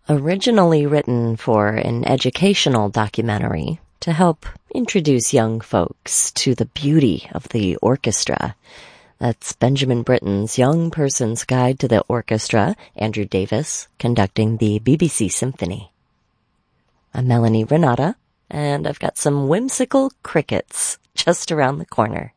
Originally written for an educational documentary to help introduce young folks to the beauty of the orchestra. That's Benjamin Britten's Young Person's Guide to the Orchestra, Andrew Davis conducting the BBC Symphony. I'm Melanie Renata, and I've got some whimsical crickets just around the corner.